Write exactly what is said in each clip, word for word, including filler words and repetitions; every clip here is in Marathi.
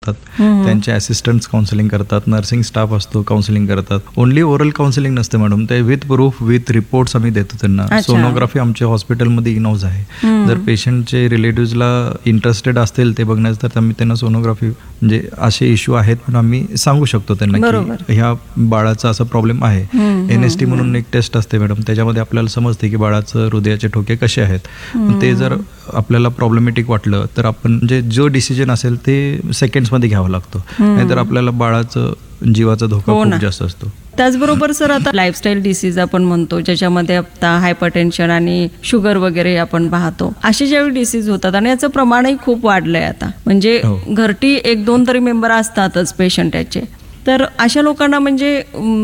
करतात, त्यांचे असिस्टंट्स काउन्सिलिंग करतात, नर्सिंग स्टाफ असतो काउन्सिलिंग करतात. ओनली ओरल काउन्सिलिंग नसते मॅडम, ते विथ प्रूफ विथ रिपोर्ट्स आम्ही देतो त्यांना. सोनोग्राफी आमच्या हॉस्पिटलमध्ये इनहाऊस आहे. जर पेशंटचे रिलेटिव्हजला इंटरेस्टेड असतील ते बघण्याचं तर आम्ही त्यांना सोनोग्राफी म्हणजे असे इश्यू आहेत पण आम्ही सांगू शकतो त्यांना की ह्या बाळाचा असा प्रॉब्लेम आहे. एन एस टी म्हणून एक टेस्ट असते मॅडम, त्याच्यामध्ये आपल्याला समजते की बाळाचं हृदयाचे ठोके कसे आहेत. ते जर आपल्याला प्रॉब्लेमॅटिक वाटलं तर आपण म्हणजे जो डिसिजन असेल ते सेकंड्समध्ये घ्यावा लागतो, नाहीतर आपल्याला बाळाचं जीवाचा धोका खूप जास्त असतो. त्याचबरोबर सर आता लाईफस्टाईल डिसीज आपण म्हणतो ज्याच्यामध्ये आता हायपरटेन्शन आणि शुगर वगैरे आपण पाहतो, असे ज्यावेळी डिसीज होतात आणि याचं प्रमाणही खूप वाढलंय आता, म्हणजे घरटी एक दोन तरी मेंबर असतातच पेशंट याचे. तर अशा लोकांना म्हणजे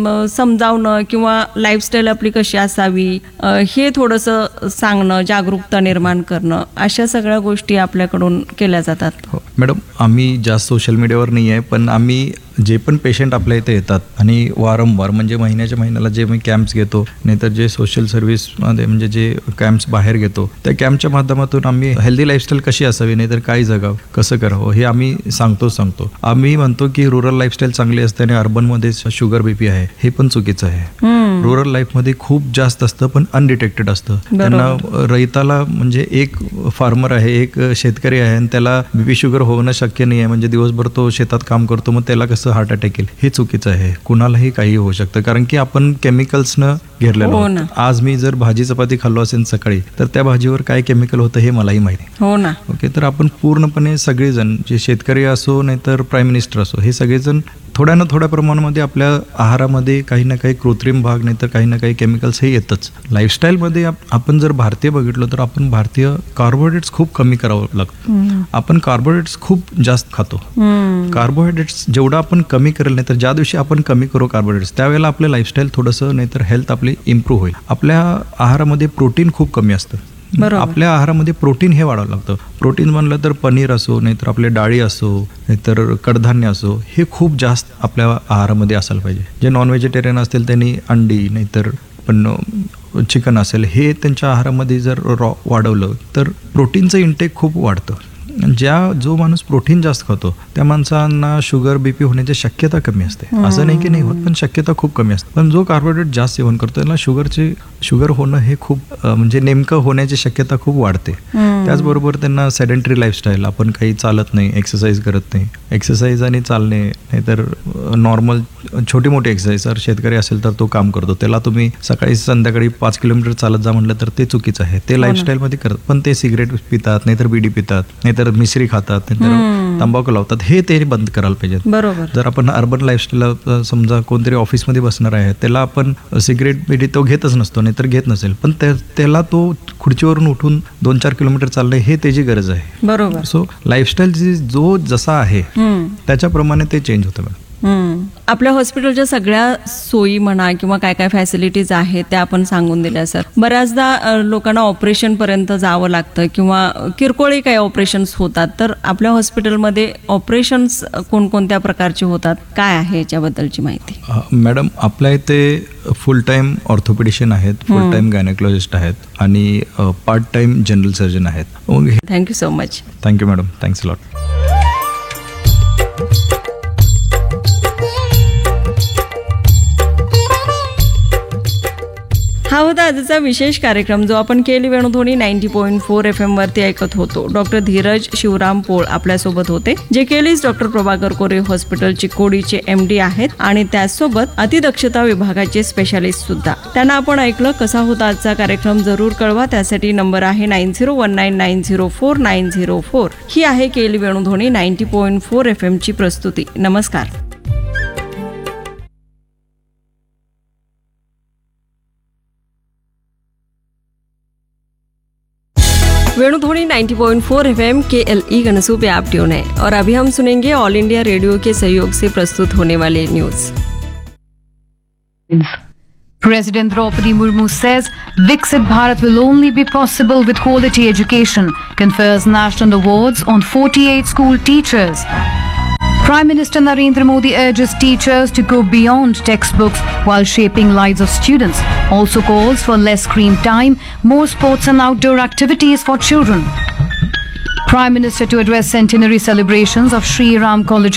समजावणं किंवा लाईफस्टाईल आपली कशी असावी हे थोडंसं सांगणं, जागरूकता निर्माण करणं, अशा सगळ्या गोष्टी आपल्याकडून केल्या जातात. हो मॅडम, आम्ही जास्त सोशल मीडियावर नाही आहे, पण आम्ही जे पण पेशंट आपल्या इथे येतात आणि वारंवार म्हणजे महिन्याच्या महिन्याला जे मी कॅम्प्स घेतो, नाहीतर जे सोशल सर्व्हिसमध्ये म्हणजे जे कॅम्प्स बाहेर घेतो, त्या कॅम्पच्या माध्यमातून आम्ही हेल्दी लाईफस्टाईल कशी असावी, नाहीतर काय जगावं, कसं करावं हे आम्ही सांगतो सांगतो आम्ही म्हणतो की रुरल लाईफस्टाईल चांगली असते आणि अर्बनमध्ये शुगर बीपी आहे, हे पण चुकीचं आहे. रुरल लाईफमध्ये खूप जास्त असतं पण अनडिटेक्टेड असतं. त्यांना रैताला म्हणजे एक फार्मर आहे, एक शेतकरी आहे आणि त्याला बीपी शुगर होणं शक्य नाही आहे, म्हणजे दिवसभर तो शेतात काम करतो, मग त्याला कसं हार्ट अटॅक येईल, हे चुकीचं आहे. कुणालाही काही होऊ शकतं कारण की आपण केमिकल्सनं घेरलेलो आहोत. आज मी जर भाजी चपाती खाल्लो असेल सकाळी तर त्या भाजीवर काय केमिकल होतं हे मलाही माहिती हो ना. ओके, तर आपण पूर्णपणे सगळेजण जे शेतकरी असो नाहीतर प्राईम मिनिस्टर असो, हे सगळेजण थोड्या ना थोड्या प्रमाणामध्ये आपल्या आहारामध्ये काही ना काही कृत्रिम भाग नाहीतर काही ना काही केमिकल्स हे येतच. लाईफस्टाईलमध्ये आपण जर भारतीय बघितलं तर आपण भारतीय कार्बोहायड्रेट्स खूप कमी करावं लागतं. आपण कार्बोहायड्रेट्स खूप जास्त खातो. कार्बोहायड्रेट्स जेवढं आपण कमी करेल, नाही तर ज्या दिवशी आपण कमी करू कार्बोहायड्रेट्स त्यावेळेला आपलं लाईफस्टाईल थोडंसं नाहीतर हेल्थ आपली इम्प्रूव्ह होईल. आपल्या आहारामध्ये प्रोटीन खूप कमी असतं. आपल्या आहारामध्ये प्रोटीन हे वाढावं लागतं. प्रोटीन म्हणलं तर पनीर असो, नाहीतर आपले डाळी असो, नाहीतर कडधान्य असो, हे खूप जास्त आपल्या आहारामध्ये असायला पाहिजे. जे नॉन व्हेजिटेरियन असतील त्यांनी अंडी नाहीतर पण चिकन असेल हे त्यांच्या आहारामध्ये जर रॉ वाढवलं तर प्रोटीनचं इंटेक खूप वाढतं. ज्या जो माणूस प्रोटीन जास्त खातो त्या माणसांना शुगर बीपी होण्याची शक्यता कमी असते. असं नाही की नाही होत, पण शक्यता खूप कमी असते. पण जो कार्बोहायड्रेट जास्त सेवन करतो त्याला शुगरचे शुगर होणं हे खूप म्हणजे नेमकं होण्याची शक्यता खूप वाढते. त्याचबरोबर त्यांना सेडेंटरी लाईफस्टाईल, आपण काही चालत नाही, एक्सरसाइज करत नाही. एक्सरसाइज आणि चालणे नाहीतर नॉर्मल छोटी मोठी एक्सरसाइज, जर शेतकरी असेल तर तो काम करतो, त्याला तुम्ही सकाळी संध्याकाळी पाच किलोमीटर चालत जा म्हटलं तर ते चुकीचं आहे. ते लाईफस्टाईलमध्ये करत पण ते सिगरेट पितात, नाहीतर बिडी पितात, नाहीतर मिश्री खातात, नाहीतर तंबाखू लावतात, हे ते बंद करायला पाहिजे. बरोबर. जर आपण अर्बन लाईफस्टाईल समजा कोणतरी ऑफिसमध्ये बसणार आहे, त्याला आपण सिगरेट बिडी तो घेतच नसतो, नाहीतर घेत नसेल, पण त्याला तो खुर्चीवरून उठून दोन चार किलोमीटर चालणे हे त्याची गरज आहे. बरोबर. सो लाईफस्टाईल जो जसा आहे त्याच्याप्रमाणे ते चेंज होतं. आपल्या हॉस्पिटलच्या सगळ्या सोयी म्हणा किंवा काय काय फॅसिलिटीज आहेत त्या आपण सांगून दिल्या सर. बऱ्याचदा लोकांना ऑपरेशन पर्यंत जावं लागतं किंवा किरकोळही काही ऑपरेशन्स होतात, तर आपल्या हॉस्पिटलमध्ये ऑपरेशन्स कोणकोणत्या प्रकारचे होतात, काय आहे याच्याबद्दलची माहिती? मॅडम, आपल्या इथे फुल टाइम ऑर्थोपेडिशियन आहेत, फुल टाइम गायनेकोलॉजिस्ट आहेत आणि पार्ट टाइम जनरल सर्जन आहेत. Thank you so much. Thank you madam, thanks a lot. हा होता आजचा विशेष कार्यक्रम जो आपण केली Venudhwani ninety point four F M वरती ऐकत होतो. डॉक्टर धीरज शिवराम पोळ आपल्यासोबत होते, जे केलीस डॉक्टर प्रभाकर कोरे हॉस्पिटल चिकोडीचे एम डी आहेत आणि त्याचसोबत अतिदक्षता विभागाचे स्पेशालिस्ट सुद्धा. त्यांना आपण ऐकलं. कसा होता आजचा कार्यक्रम जरूर कळवा. त्यासाठी नंबर आहे nine zero one nine nine zero four nine zero four. ही आहे केली Venudhwani ninety point four F M ची प्रस्तुती. नमस्कार. वेणुध्वनि ninety point four F M के एल ई गनसू पे आप ट्यून है और अभी हम सुनेंगे ऑल इंडिया रेडियो के सहयोग से प्रस्तुत होने वाले news. President Draupadi Murmu says Viksit Bharat will only be possible with quality education, confers national awards on forty-eight school teachers. Prime Minister Narendra Modi urges teachers to go beyond textbooks while shaping lives of students. Also calls for less screen time, more sports and outdoor activities for children. Prime Minister to address centenary celebrations of Sri Ram College